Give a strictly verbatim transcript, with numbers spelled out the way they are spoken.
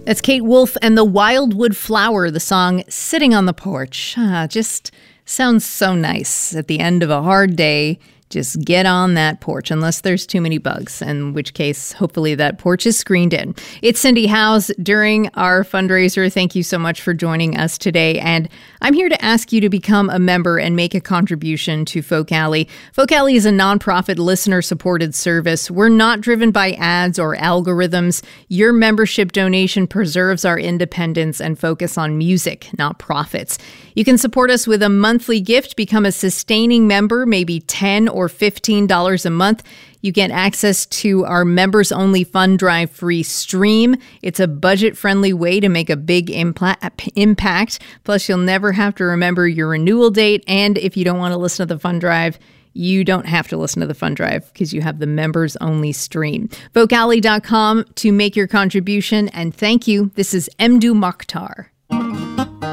That's Kate Wolf and the Wildwood Flower, the song Sitting on the Porch. Ah, just sounds so nice at the end of a hard day. Just get on that porch, unless there's too many bugs, in which case, hopefully that porch is screened in. It's Cindy Howes during our fundraiser. Thank you so much for joining us today. And I'm here to ask you to become a member and make a contribution to Folk Alley. Folk Alley is a nonprofit, listener-supported service. We're not driven by ads or algorithms. Your membership donation preserves our independence and focus on music, not profits. You can support us with a monthly gift, become a sustaining member, maybe ten or fifteen dollars a month. You get access to our members-only fund drive free stream. It's a budget-friendly way to make a big impla- impact. Plus, you'll never have to remember your renewal date. And if you don't want to listen to the fund drive, you don't have to listen to the fund drive because you have the members-only stream. folk alley dot com to make your contribution. And thank you. This is Mdu Mokhtar.